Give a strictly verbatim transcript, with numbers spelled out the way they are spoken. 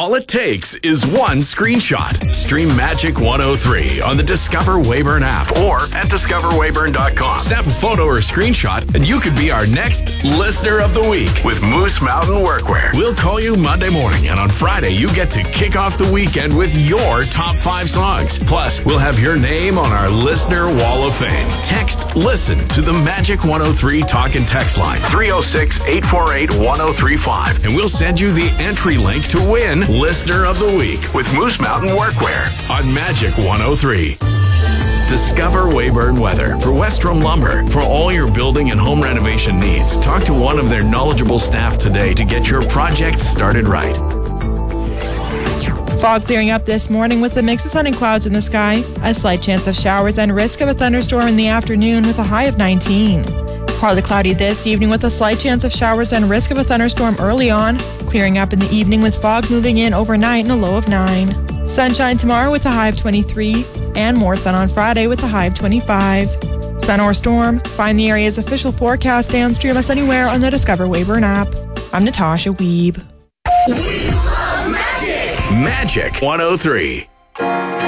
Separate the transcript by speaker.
Speaker 1: All it takes is one screenshot. Stream Magic one oh three on the Discover Weyburn app or at discover weyburn dot com. Snap a photo or screenshot and you could be our next Listener of the Week with Moose Mountain Workwear. We'll call you Monday morning, and on Friday you get to kick off the weekend with your top five songs. Plus, we'll have your name on our Listener Wall of Fame. Text LISTEN to the Magic one oh three talk and text line three oh six, eight four eight, one oh three five, and we'll send you the entry link to win Listener of the Week with Moose Mountain Workwear on Magic one oh three. Discover Weyburn Weather for Westrom Lumber. For all your building and home renovation needs, talk to one of their knowledgeable staff today to get your project started right.
Speaker 2: Fog clearing up this morning with a mix of sun and clouds in the sky. A slight chance of showers and risk of a thunderstorm in the afternoon with a high of nineteen. Partly cloudy this evening with a slight chance of showers and risk of a thunderstorm early on. Clearing up in the evening with fog moving in overnight and a low of nine. Sunshine tomorrow with a high of twenty-three. And more sun on Friday with a high of twenty-five. Sun or storm? Find the area's official forecast and stream us anywhere on the Discover Weyburn app. I'm Natasha Weeb.
Speaker 1: We love Magic! Magic one oh three.